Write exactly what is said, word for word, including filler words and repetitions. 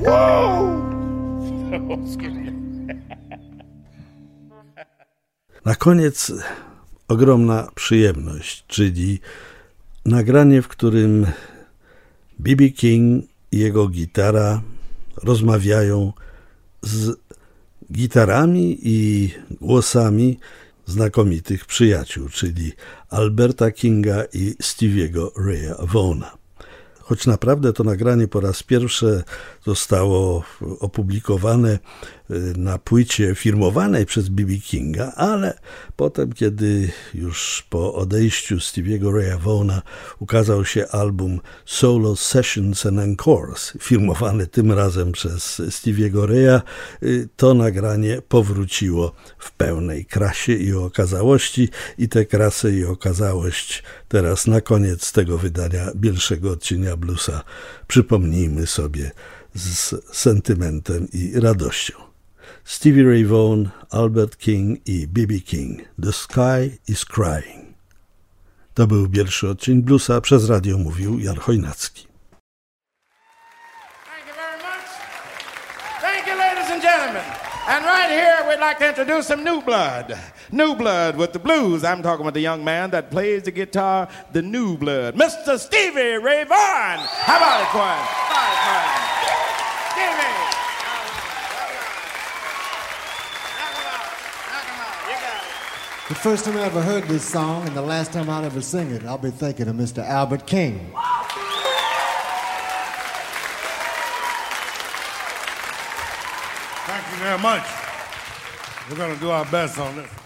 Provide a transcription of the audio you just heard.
Na koniec ogromna przyjemność, czyli nagranie, w którym B B King i jego gitara rozmawiają z gitarami i głosami znakomitych przyjaciół, czyli Alberta Kinga i Stevie'ego Raya Vaughna. Choć naprawdę to nagranie po raz pierwszy zostało opublikowane na płycie firmowanej przez B B Kinga, ale potem, kiedy już po odejściu Stevie'ego Raya Vaughna ukazał się album Solo Sessions and Encores, firmowany tym razem przez Stevie'ego Raya, to nagranie powróciło w pełnej krasie i okazałości i tę krasę i okazałość teraz na koniec tego wydania Bielszego Odcienia Bluesa przypomnijmy sobie z sentymentem i radością. Stevie Ray Vaughan, Albert King i B B King. The Sky is Crying. To był Bielszy Odcień Bluesa. Przez radio mówił Jan Chojnacki. Thank you very much. Thank you, ladies and gentlemen. And right here, we'd like to introduce some new blood. New blood with the blues. I'm talking about the young man that plays the guitar, the new blood, Mister Stevie Ray Vaughan. How about it, Quine? How about it, Quine? Stevie. The first time I ever heard this song and the last time I'll ever sing it, I'll be thinking of Mister Albert King. Thank you very much. We're going to do our best on this.